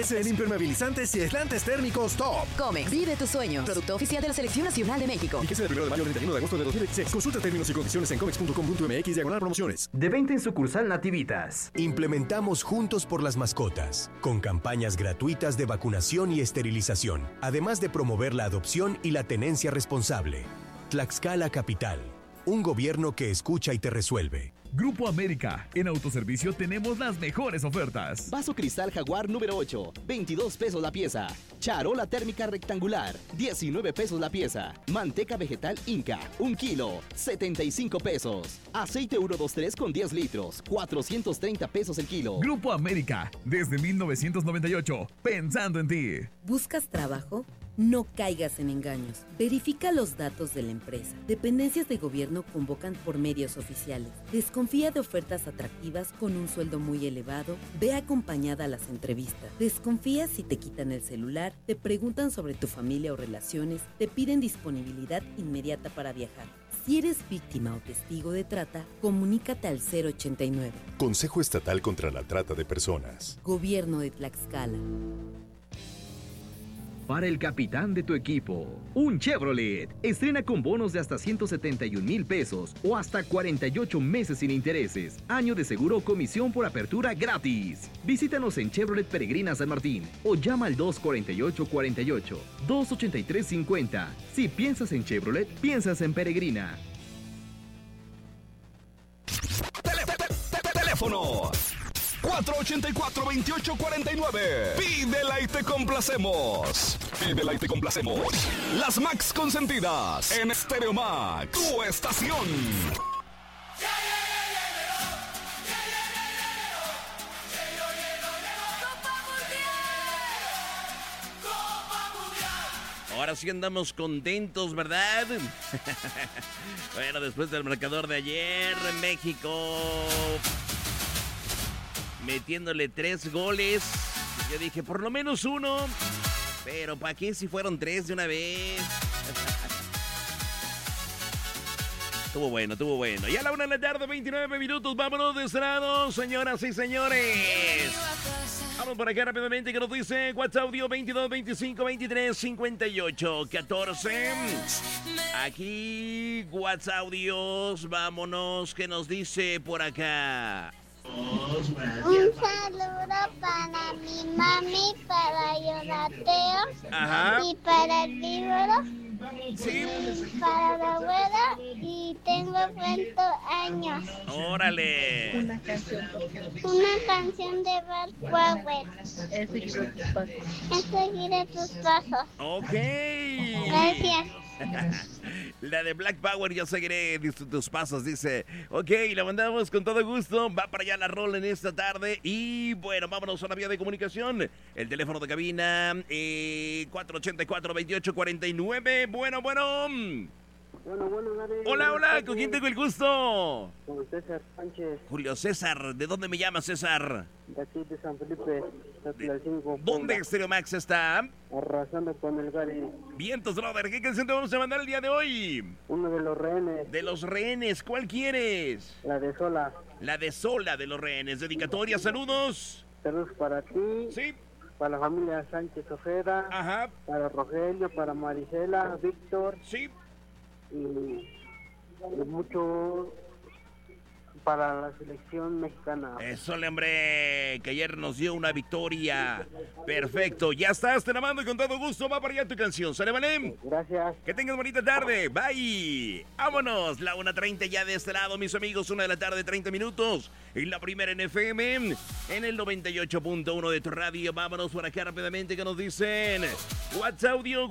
crece en impermeabilizantes y aislantes térmicos Top. Comex, vive tus sueños. Producto oficial de la Selección Nacional de México. Vigencia del 1 de mayo al 31 de agosto de 2016. Consulta términos y condiciones en comex.com.mx/promociones. De venta en sucursal Nativitas. Implementamos Juntos por las Mascotas, con campañas gratuitas de vacunación y esterilización, además de promover la adopción y la tenencia responsable. Tlaxcala Capital, un gobierno que escucha y te resuelve. Grupo América, en autoservicio tenemos las mejores ofertas. Vaso cristal Jaguar número 8, 22 pesos la pieza. Charola térmica rectangular, 19 pesos la pieza. Manteca vegetal Inca, 1 kilo, 75 pesos. Aceite 123 con 10 litros, 430 pesos el kilo. Grupo América, desde 1998, pensando en ti. ¿Buscas trabajo? No caigas en engaños. Verifica los datos de la empresa. Dependencias de gobierno convocan por medios oficiales. Desconfía de ofertas atractivas con un sueldo muy elevado. Ve acompañada a las entrevistas. Desconfía si te quitan el celular, te preguntan sobre tu familia o relaciones, te piden disponibilidad inmediata para viajar. Si eres víctima o testigo de trata, comunícate al 089. Consejo Estatal contra la Trata de Personas. Gobierno de Tlaxcala. Para el capitán de tu equipo, un Chevrolet. Estrena con bonos de hasta 171,000 pesos o hasta 48 meses sin intereses. Año de seguro o comisión por apertura gratis. Visítanos en Chevrolet Peregrina San Martín o llama al 248-48, 283-50. Si piensas en Chevrolet, piensas en Peregrina. Teléfono 484-2849. Pídela y te complacemos. Pídela y te complacemos. Las Max consentidas en Stereo Max, tu estación. Ahora sí andamos contentos, ¿verdad? Bueno, después del marcador de ayer, México metiéndole 3 goles. Yo dije, por lo menos uno. Pero ¿para qué si fueron 3 de una vez? Estuvo bueno, estuvo bueno. Y a la 1 de la tarde, 29 minutos. Vámonos de este lado, señoras y señores. Vamos por acá rápidamente, que nos dice WhatsApp audio 22 25 23 58 14. Aquí WhatsApp audios, vámonos, que nos dice por acá. Un saludo para mi mami, para Jonateo. Ajá. Y para el víboro. Sí. Y para la abuela. Y tengo 20 años. Órale. Una canción de Black Power. Es seguiré tus pasos. Ok. Gracias. La de Black Power, yo seguiré tus pasos, dice. Ok, la mandamos con todo gusto. Va para allá la rola en esta tarde. Y bueno, vámonos a la vía de comunicación. El teléfono de cabina, 484-2849. Bueno. Dale. Hola, ¿con quién tengo el gusto? Con César Sánchez. Julio César, ¿de dónde me llamas, César? De aquí de San Felipe, Tlaxcala. ¿Dónde Stereo Max está? Arrasando con el Gary. Vientos, brother, ¿qué canción te vamos a mandar el día de hoy? Uno de los rehenes. De los rehenes, ¿cuál quieres? La de Sola. La de Sola de los rehenes. Dedicatoria, saludos. Saludos para ti. Sí. Para la familia Sánchez Ojeda. Ajá. Para Rogelio, para Marisela, Víctor. Sí. Y mucho para la selección mexicana. Eso, hombre, que ayer nos dio una victoria. Perfecto, ya estás, te la mando y con todo gusto va para allá tu canción. ¿Sale, vale? Gracias. Que tengas bonita tarde, bye. Vámonos, la 1:30 ya de este lado, mis amigos, 1 de la tarde, 30 minutos. Y la primera en FM, en el 98.1 de tu radio. Vámonos por acá rápidamente, que nos dicen WhatsApp audio.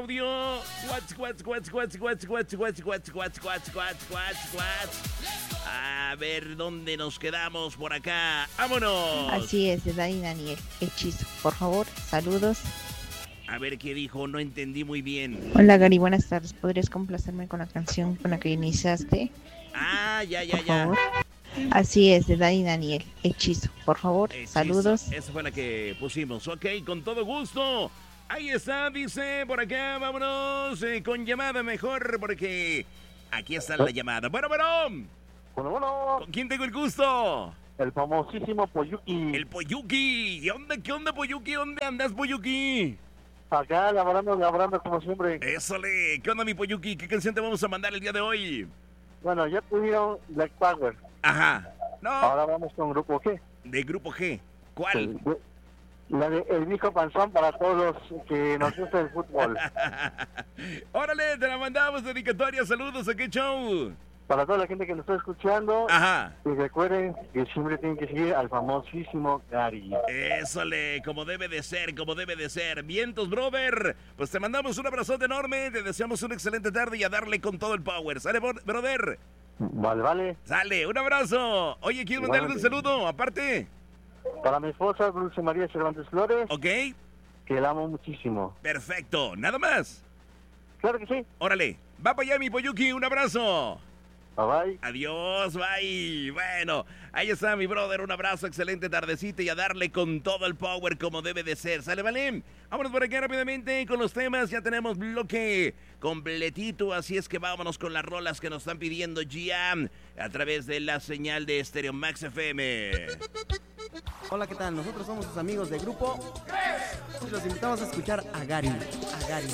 A ver dónde nos quedamos por acá. ¡Vámonos! Así es, de Daniel. Hechizo. Por favor, saludos. A ver qué dijo, no entendí muy bien. Hola Gary, buenas tardes. ¿Podrías complacerme con la canción con la que iniciaste? Ah, ya. Favor. Así es, de Daniel. Hechizo. Por favor, Hechizo. Saludos. Esa fue la que pusimos. Ok, con todo gusto. Ahí está, dice por acá. Vámonos con llamada mejor porque aquí está la llamada. Bueno. Bueno. ¿Con quién tengo el gusto? El famosísimo Poyuki. El Poyuki. ¿Qué onda, Poyuki? ¿Dónde andas, Poyuki? Acá, labrando como siempre. Ésole. ¿Qué onda, mi Poyuki? ¿Qué canción te vamos a mandar el día de hoy? Bueno, ya pudieron Black Power. Ajá. No. Ahora vamos con Grupo G. ¿De Grupo G? ¿Cuál? La de El Viejo Panzón para todos los que nos gusta el fútbol. Órale, te la mandamos, dedicatoria. Saludos, ¿a qué show? Para toda la gente que nos está escuchando. Ajá. Y recuerden que siempre tienen que seguir al famosísimo Gary. Ésole, como debe de ser, como debe de ser. Vientos, brother. Pues te mandamos un abrazote enorme, te deseamos una excelente tarde y a darle con todo el power. ¿Sale, brother? Vale. Sale, un abrazo. Oye, ¿quieres mandarle un saludo? Aparte. Para mi esposa, Dulce María Cervantes Flores. Ok. Que la amo muchísimo. Perfecto, ¿nada más? Claro que sí. Órale, va para allá, mi Poyuki, un abrazo. Bye. Adiós, bye. Bueno, ahí está mi brother, un abrazo, excelente tardecita y a darle con todo el power como debe de ser. ¿Sale, vale? Vámonos por aquí rápidamente con los temas, ya tenemos bloque completito, así es que vámonos con las rolas que nos están pidiendo ya a través de la señal de Stereo Max FM. Hola, ¿qué tal? Nosotros somos sus amigos de Grupo y los invitamos a escuchar a Gary.